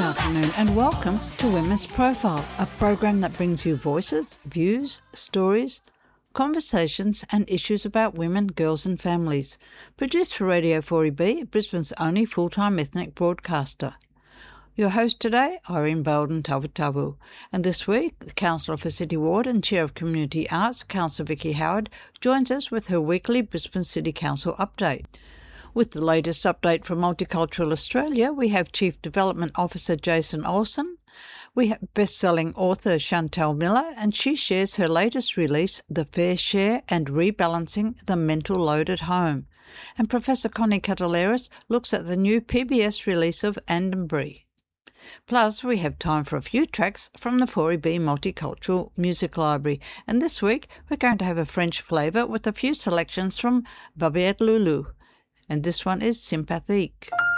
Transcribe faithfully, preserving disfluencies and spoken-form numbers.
afternoon and welcome to Women's Profile, a program that brings you voices, views, stories, conversations and issues about women, girls and families. Produced for Radio four E B, Brisbane's only full-time ethnic broadcaster. Your host today, Irene Belden Tavutavu. And this week, the Councillor for City Ward and Chair of Community Arts, Councillor Vicky Howard, joins us with her weekly Brisbane City Council update. With the latest update from Multicultural Australia, we have Chief Development Officer Jason Olsen. We have best-selling author Chantel Miller, and she shares her latest release, The Fair Share and Rebalancing the Mental Load at Home. And Professor Connie Cataleras looks at the new P B S release of Andambury. Plus, we have time for a few tracks from the four E B Multicultural Music Library. And this week, we're going to have a French flavour with a few selections from Babette Loulou. And this one is Sympathique.